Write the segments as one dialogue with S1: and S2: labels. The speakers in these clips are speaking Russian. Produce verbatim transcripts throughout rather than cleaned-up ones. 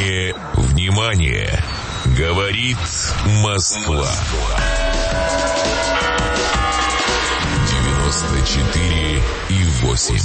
S1: Внимание, внимание! Говорит Москва. девяносто четыре и восемь.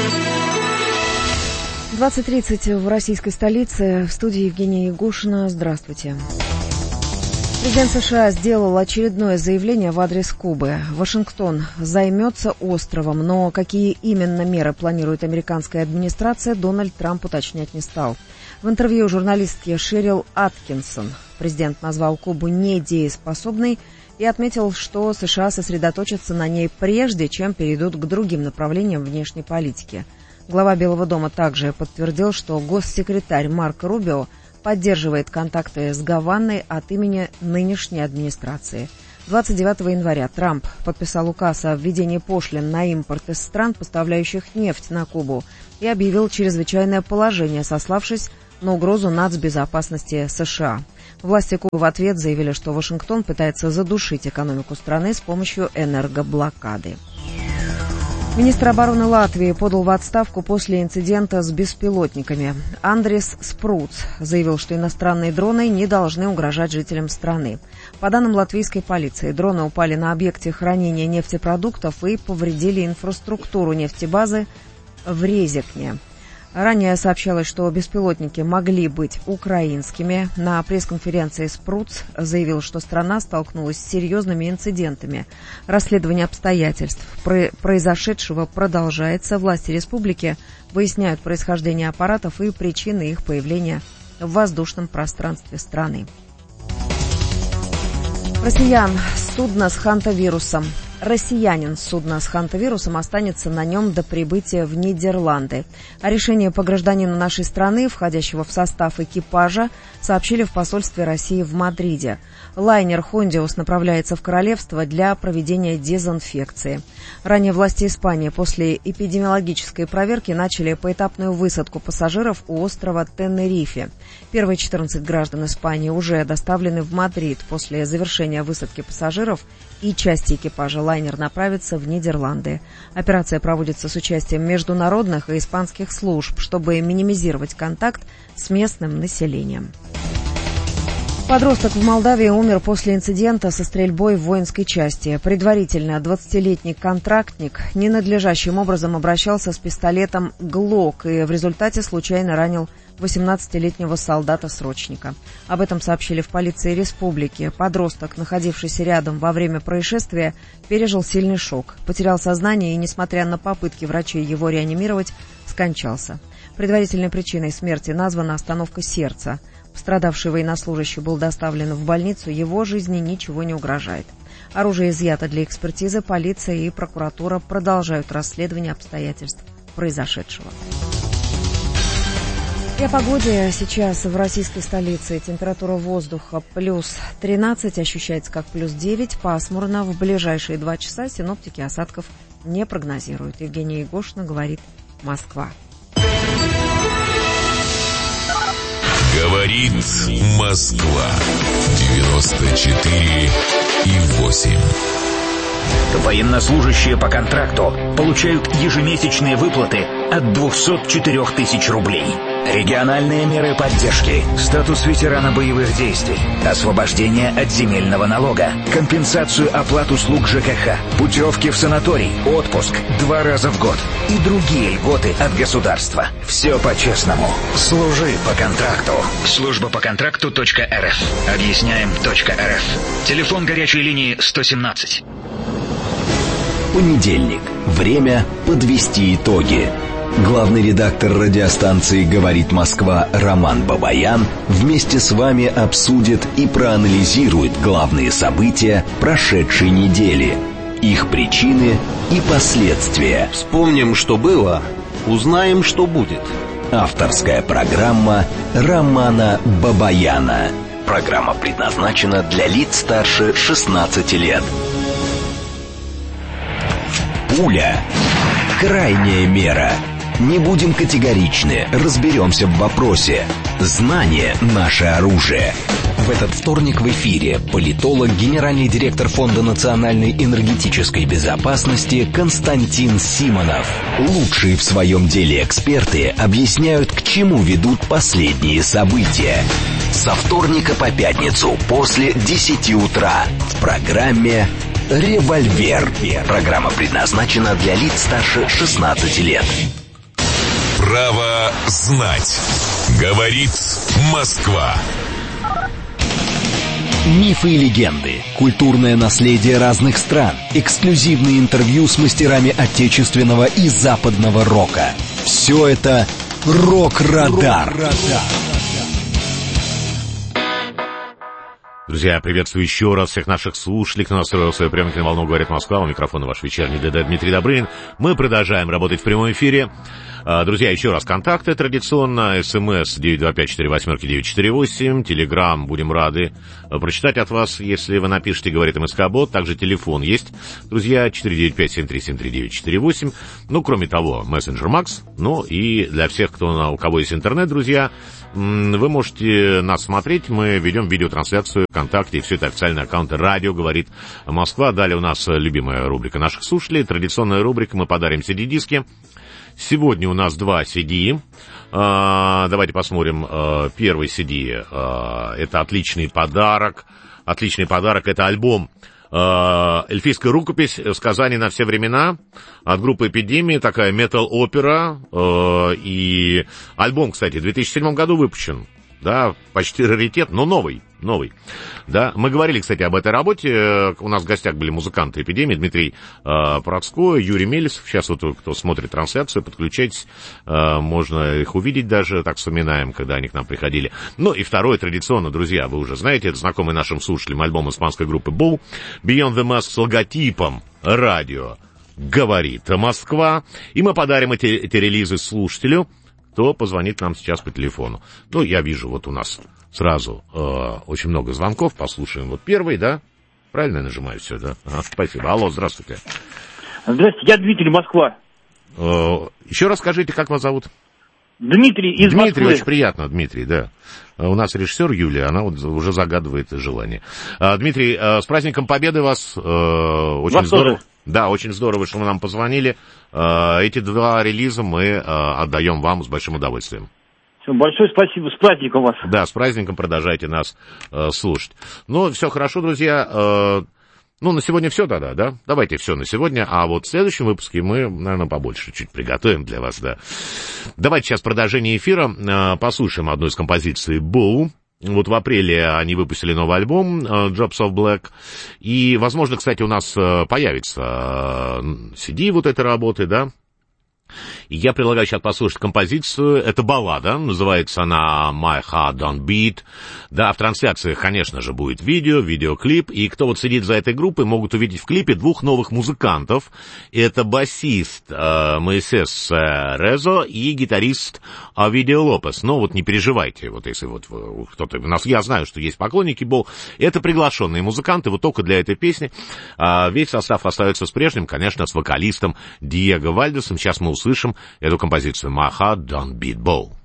S2: двадцать тридцать в российской столице. В студии Евгения Ягушина. Здравствуйте. Президент США сделал очередное заявление в адрес Кубы. Вашингтон займется островом, но какие именно меры планирует американская администрация, Дональд Трамп уточнять не стал. В интервью журналистке Шерил Аткинсон президент назвал Кубу недееспособной и отметил, что США сосредоточатся на ней прежде, чем перейдут к другим направлениям внешней политики. Глава Белого дома также подтвердил, что госсекретарь Марко Рубио поддерживает контакты с Гаваной от имени нынешней администрации. двадцать девятого января Трамп подписал указ о введении пошлин на импорт из стран, поставляющих нефть на Кубу, и объявил чрезвычайное положение, сославшись на угрозу нацбезопасности США. Власти Кубы в ответ заявили, что Вашингтон пытается задушить экономику страны с помощью энергоблокады. Министр обороны Латвии подал в отставку после инцидента с беспилотниками. Андрис Спруц заявил, что иностранные дроны не должны угрожать жителям страны. По данным латвийской полиции, дроны упали на объекте хранения нефтепродуктов и повредили инфраструктуру нефтебазы в Резекне. Ранее сообщалось, что беспилотники могли быть украинскими. На пресс-конференции Спруц заявил, что страна столкнулась с серьезными инцидентами. Расследование обстоятельств произошедшего продолжается. Власти республики выясняют происхождение аппаратов и причины их появления в воздушном пространстве страны. Россиян судно с хантавирусом. Россиянин с судна с хантавирусом останется на нем до прибытия в Нидерланды. О решении по гражданину нашей страны, входящего в состав экипажа, сообщили в посольстве России в Мадриде. Лайнер «Хондиус» направляется в королевство для проведения дезинфекции. Ранее власти Испании после эпидемиологической проверки начали поэтапную высадку пассажиров у острова Тенерифе. Первые четырнадцать граждан Испании уже доставлены в Мадрид. После завершения высадки пассажиров и части экипажа лайнер направится в Нидерланды. Операция проводится с участием международных и испанских служб, чтобы минимизировать контакт с местным населением. Подросток в Молдавии умер после инцидента со стрельбой в воинской части. Предварительно двадцатилетний контрактник ненадлежащим образом обращался с пистолетом «Глок» и в результате случайно ранил восемнадцатилетнего солдата-срочника. Об этом сообщили в полиции республики. Подросток, находившийся рядом во время происшествия, пережил сильный шок, потерял сознание и, несмотря на попытки врачей его реанимировать, скончался. Предварительной причиной смерти названа остановка сердца. Пострадавший военнослужащий был доставлен в больницу, его жизни ничего не угрожает. Оружие изъято для экспертизы, полиция и прокуратура продолжают расследование обстоятельств произошедшего. И о погоде. Сейчас в российской столице температура воздуха плюс тринадцать, ощущается как плюс девять, пасмурно. В ближайшие два часа синоптики осадков не прогнозируют. Евгения Ягушина, говорит Москва.
S1: Говорит Москва. девяносто четыре и восемь.
S3: Военнослужащие по контракту получают ежемесячные выплаты от двухсот четырёх тысяч рублей. Региональные меры поддержки, статус ветерана боевых действий, освобождение от земельного налога, компенсацию оплат услуг ЖКХ, путевки в санаторий, отпуск два раза в год и другие льготы от государства. Все по-честному. Служи по контракту. Служба по контракту точка эр эф. Объясняем точка эр эф. Телефон горячей линии сто семнадцать.
S4: Понедельник. Время подвести итоги. Главный редактор радиостанции «Говорит Москва» Роман Бабаян вместе с вами обсудит и проанализирует главные события прошедшей недели, их причины и последствия.
S5: Вспомним, что было, узнаем, что будет.
S4: Авторская программа Романа Бабаяна. Программа предназначена для лиц старше шестнадцати лет. Пуля. Крайняя мера. Не будем категоричны, разберемся в вопросе. Знание – наше оружие. В этот вторник в эфире политолог, генеральный директор Фонда национальной энергетической безопасности Константин Симонов. Лучшие в своем деле эксперты объясняют, к чему ведут последние события. Со вторника по пятницу после десяти утра в программе «Револьвер». Программа предназначена для лиц старше шестнадцати лет.
S1: Право знать. Говорит Москва.
S4: Мифы и легенды, культурное наследие разных стран, эксклюзивные интервью с мастерами отечественного и западного рока. Все это «Рок-Радар».
S6: Друзья, приветствую еще раз всех наших слушателей, кто настроил свою приемник на волну «Говорит Москва». У микрофона ваш вечерний ДД Дмитрий Добрынин. Мы продолжаем работать в прямом эфире. Друзья, еще раз контакты традиционно. СМС девять два пять четыре восемь девять четыре восемь. Телеграм, будем рады прочитать от вас, если вы напишите «Говорит МСК-бот». Также телефон есть, друзья, четыре девять пять семь три семь три девять четыре восемь. Ну, кроме того, мессенджер Макс. Ну, и для всех, кто, у кого есть интернет, друзья, вы можете нас смотреть. Мы ведем видеотрансляцию ВКонтакте, и все это официальные аккаунты «Радио говорит Москва». Далее у нас любимая рубрика наших слушателей. Традиционная рубрика «Мы подарим си ди-диски». Сегодня у нас два си ди. А, давайте посмотрим. А, первый си ди. А, это отличный подарок. Отличный подарок. Это альбом а, «Эльфийская рукопись. Сказания на все времена» от группы «Эпидемия». Такая метал-опера. А, и альбом, кстати, в две тысячи седьмом году выпущен. Да, почти раритет, но новый, новый. Да, мы говорили, кстати, об этой работе. У нас в гостях были музыканты «Эпидемии», Дмитрий э, Процкой, Юрий Мелесов. Сейчас вот кто смотрит трансляцию, подключайтесь, э, можно их увидеть даже, так вспоминаем, когда они к нам приходили. Ну и второе, традиционно, друзья, вы уже знаете, это знакомый нашим слушателям альбом испанской группы Bow, Beyond the Mask с логотипом «Радио говорит Москва». И мы подарим эти, эти релизы слушателю, кто позвонит нам сейчас по телефону. Ну, я вижу, вот у нас сразу э, очень много звонков. Послушаем вот первый, да? Правильно я нажимаю все, да? Ага, спасибо. Алло, здравствуйте.
S7: Здравствуйте, я Дмитрий, Москва.
S6: Э, еще раз скажите, как вас зовут?
S7: Дмитрий из
S6: Дмитрий,
S7: Москвы.
S6: очень приятно, Дмитрий, да. У нас режиссер Юлия, она вот уже загадывает желание. А, Дмитрий, с праздником Победы вас, э, очень вас здорово. Тоже. Да, очень здорово, что вы нам позвонили. Э, эти два релиза мы э, отдаем вам с большим удовольствием.
S7: Все, большое спасибо, с праздником вас.
S6: Да, с праздником, продолжайте нас э, слушать. Ну, все хорошо, друзья. Э, ну, на сегодня все тогда, да? Давайте все на сегодня. А вот в следующем выпуске мы, наверное, побольше чуть приготовим для вас, да. Давайте сейчас продолжение эфира. Э, послушаем одну из композиций Bow. Вот в апреле они выпустили новый альбом Drops of Black. И, возможно, кстати, у нас появится си ди вот этой работы, да. И я предлагаю сейчас послушать композицию. Это баллада, называется она My Heart Don't Beat. Да, в трансляциях, конечно же, будет видео, видеоклип. И кто вот сидит за этой группой, могут увидеть в клипе двух новых музыкантов. Это басист э, Моисес Резо и гитарист Овидио Лопес. Но вот не переживайте, вот если вот кто-то... У нас, я знаю, что есть поклонники Бол. Это приглашенные музыканты, вот только для этой песни. А весь состав остается с прежним, конечно, с вокалистом Диего Вальдесом. Сейчас мы услышим эту композицию «My Heart Don't Beat Bow».